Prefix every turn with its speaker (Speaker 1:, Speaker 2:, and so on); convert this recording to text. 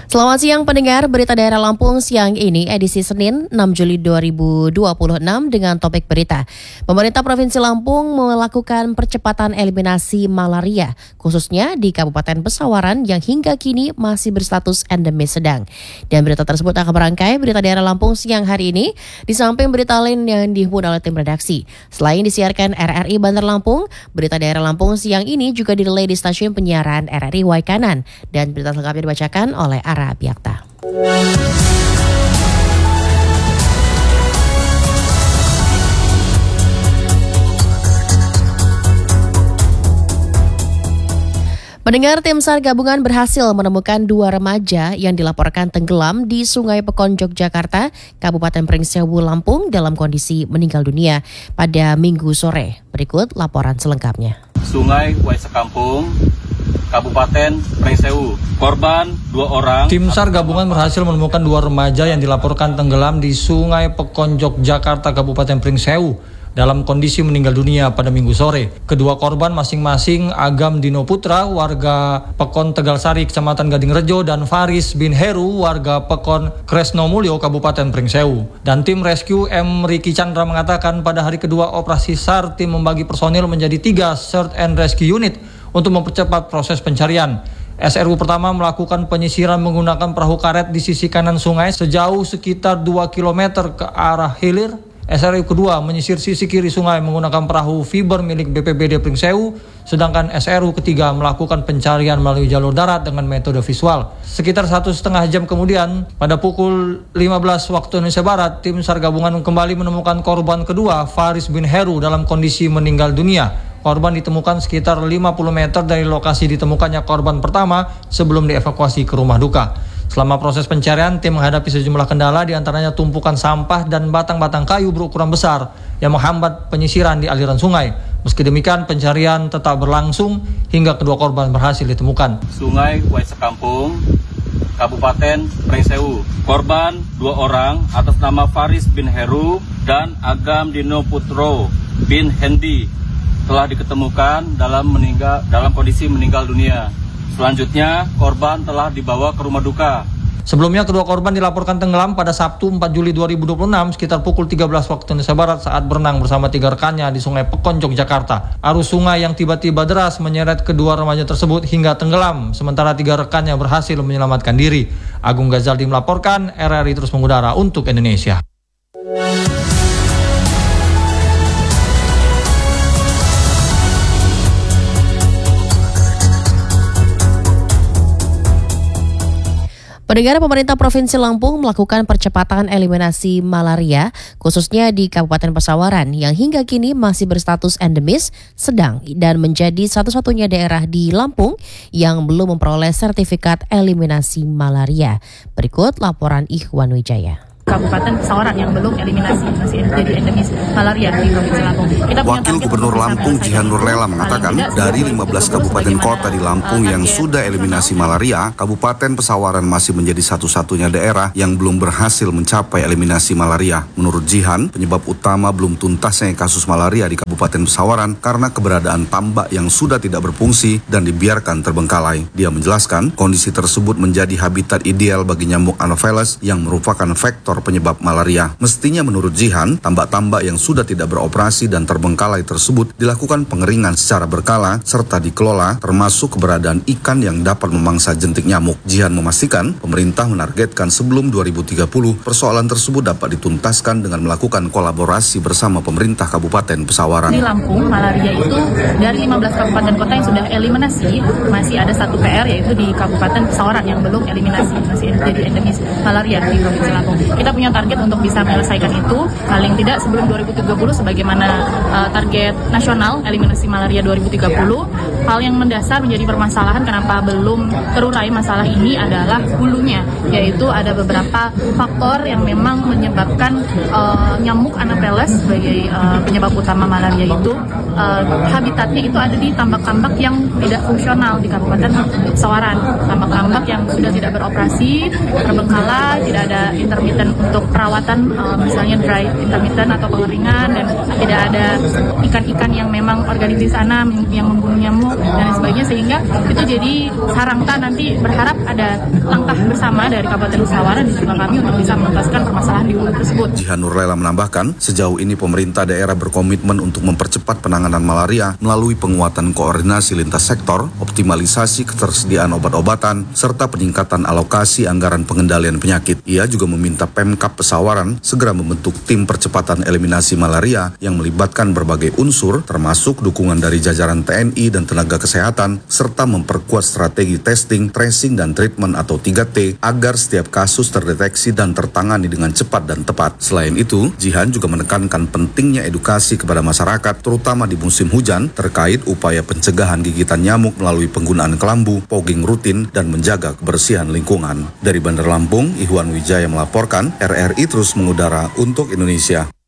Speaker 1: Selamat siang pendengar, berita daerah Lampung siang ini edisi Senin 6 Juli 2026 dengan topik berita. Pemerintah Provinsi Lampung melakukan percepatan eliminasi malaria, khususnya di Kabupaten Pesawaran yang hingga kini masih berstatus endemis sedang. Dan berita tersebut akan merangkai berita daerah Lampung siang hari ini, di samping berita lain yang dihimpun oleh tim redaksi. Selain disiarkan RRI Bandar Lampung, berita daerah Lampung siang ini juga direlay di stasiun penyiaran RRI Waikanan. Dan berita selengkapnya dibacakan oleh Ara Biakta. Pendengar, tim SAR gabungan berhasil menemukan 2 remaja yang dilaporkan tenggelam di Sungai Pekon, Yogyakarta, Kabupaten Pringsewu, Lampung dalam kondisi meninggal dunia pada Minggu sore. Berikut laporan selengkapnya.
Speaker 2: Sungai Waisekampung, Kabupaten Pringsewu. Korban 2 orang.
Speaker 3: Tim SAR gabungan berhasil menemukan 2 remaja yang dilaporkan tenggelam di Sungai Pekon, Yogyakarta, Kabupaten Pringsewu dalam kondisi meninggal dunia pada Minggu sore. Kedua korban masing-masing Agam Dino Putra, warga Pekon Tegalsari, Kecamatan Gadingrejo, dan Faris bin Heru, warga Pekon Kresnomulyo, Kabupaten Pringsewu. Dan tim rescue M. Riki Chandra mengatakan pada hari kedua operasi SAR, tim membagi personil menjadi 3 search and rescue unit untuk mempercepat proses pencarian. SRU pertama melakukan penyisiran menggunakan perahu karet di sisi kanan sungai sejauh sekitar 2 km ke arah hilir. SRU kedua menyisir sisi kiri sungai menggunakan perahu fiber milik BPBD Pringsewu, sedangkan SRU ketiga melakukan pencarian melalui jalur darat dengan metode visual. Sekitar 1,5 jam kemudian, pada pukul 15 waktu Indonesia Barat, tim SAR gabungan kembali menemukan korban kedua, Faris bin Heru, dalam kondisi meninggal dunia. Korban ditemukan sekitar 50 meter dari lokasi ditemukannya korban pertama sebelum dievakuasi ke rumah duka. Selama proses pencarian, tim menghadapi sejumlah kendala, diantaranya tumpukan sampah dan batang-batang kayu berukuran besar yang menghambat penyisiran di aliran sungai. Meski demikian, pencarian tetap berlangsung hingga kedua korban berhasil ditemukan.
Speaker 2: Sungai Waisekampung, Kabupaten Pringsewu. Korban 2 orang atas nama Faris bin Heru dan Agam Dino Putro bin Hendi telah diketemukan dalam kondisi meninggal dunia. Selanjutnya, korban telah dibawa ke rumah duka.
Speaker 3: Sebelumnya, kedua korban dilaporkan tenggelam pada Sabtu 4 Juli 2026 sekitar pukul 13 waktu Indonesia Barat saat berenang bersama 3 rekannya di Sungai Pekon, Yogyakarta. Arus sungai yang tiba-tiba deras menyeret kedua remaja tersebut hingga tenggelam, sementara 3 rekannya berhasil menyelamatkan diri. Agung Ghazaldi melaporkan, RRI terus mengudara untuk Indonesia.
Speaker 1: Pendengar, pemerintah Provinsi Lampung melakukan percepatan eliminasi malaria, khususnya di Kabupaten Pesawaran yang hingga kini masih berstatus endemis sedang dan menjadi satu-satunya daerah di Lampung yang belum memperoleh sertifikat eliminasi malaria. Berikut laporan Ikhwan Wijaya.
Speaker 4: Kabupaten Pesawaran yang belum eliminasi masih jadi endemis malaria di Provinsi Lampung.
Speaker 5: Wakil Gubernur Lampung Jihan Nurlela mengatakan dari 15 kabupaten kota di Lampung yang sudah eliminasi malaria, Kabupaten Pesawaran masih menjadi satu-satunya daerah yang belum berhasil mencapai eliminasi malaria. Menurut Jihan, penyebab utama belum tuntasnya kasus malaria di Kabupaten Pesawaran karena keberadaan tambak yang sudah tidak berfungsi dan dibiarkan terbengkalai. Dia menjelaskan kondisi tersebut menjadi habitat ideal bagi nyamuk Anopheles yang merupakan vektor penyebab malaria. Mestinya menurut Jihan, tambak-tambak yang sudah tidak beroperasi dan terbengkalai tersebut dilakukan pengeringan secara berkala serta dikelola, termasuk keberadaan ikan yang dapat memangsa jentik nyamuk. Jihan memastikan pemerintah menargetkan sebelum 2030 persoalan tersebut dapat dituntaskan dengan melakukan kolaborasi bersama pemerintah Kabupaten Pesawaran.
Speaker 4: Di Lampung, malaria itu dari 15 kabupaten kota yang sudah eliminasi, masih ada 1 PR yaitu di Kabupaten Pesawaran yang belum eliminasi, masih jadi endemis malaria di Provinsi Lampung. Kita punya target untuk bisa menyelesaikan itu paling tidak sebelum 2030 sebagaimana target nasional eliminasi malaria 2030. Hal yang mendasar menjadi permasalahan kenapa belum terurai masalah ini adalah hulunya, yaitu ada beberapa faktor yang memang menyebabkan nyamuk Anopheles sebagai penyebab utama malaria itu habitatnya itu ada di tambak-tambak yang tidak fungsional di Kabupaten Pesawaran. Tambak-tambak yang sudah tidak beroperasi, terbengkalai, tidak ada intermittent untuk perawatan, misalnya dry intermittent atau pengeringan, dan tidak ada ikan-ikan yang memang organisasi sana yang membunuh nyamuk, dan sebagainya, sehingga itu jadi sarangta. Nanti berharap ada langkah bersama dari Kabupaten Pesawaran dan juga kami untuk bisa menuntaskan permasalahan di hulu tersebut.
Speaker 5: Jihan Nurlela menambahkan, sejauh ini pemerintah daerah berkomitmen untuk mempercepat penanganan malaria melalui penguatan koordinasi lintas sektor, optimalisasi ketersediaan obat-obatan, serta peningkatan alokasi anggaran pengendalian penyakit. Ia juga meminta Pemkab Pesawaran segera membentuk tim percepatan eliminasi malaria yang melibatkan berbagai unsur, termasuk dukungan dari jajaran TNI dan tenaga kesehatan, serta memperkuat strategi testing, tracing, dan treatment atau 3T agar setiap kasus terdeteksi dan tertangani dengan cepat dan tepat. Selain itu, Jihan juga menekankan pentingnya edukasi kepada masyarakat, terutama di musim hujan, terkait upaya pencegahan gigitan nyamuk melalui penggunaan kelambu, fogging rutin, dan menjaga kebersihan lingkungan. Dari Bandar Lampung, Ihwan Wijaya melaporkan, RRI terus mengudara untuk Indonesia.